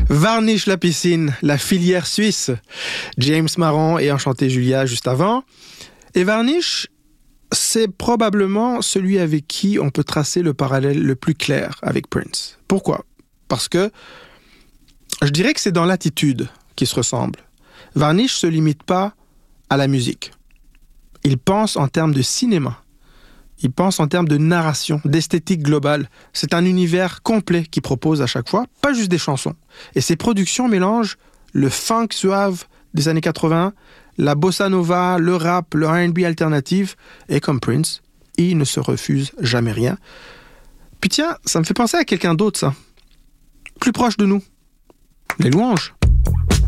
Varnish la piscine, la filière suisse. James Marron et Enchanté Julia juste avant. Et Varnish, c'est probablement celui avec qui on peut tracer le parallèle le plus clair avec Prince. Pourquoi ? Parce que je dirais que c'est dans l'attitude qu'ils se ressemblent. Varnish ne se limite pas à la musique. Il pense en termes de cinéma. Il pense en termes de narration, d'esthétique globale. C'est un univers complet qu'il propose à chaque fois, pas juste des chansons. Et ses productions mélangent le funk suave des années 80, la bossa nova, le rap, le R&B alternatif. Et comme Prince, il ne se refuse jamais rien. Puis tiens, ça me fait penser à quelqu'un d'autre, ça. Plus proche de nous. Les Louanges.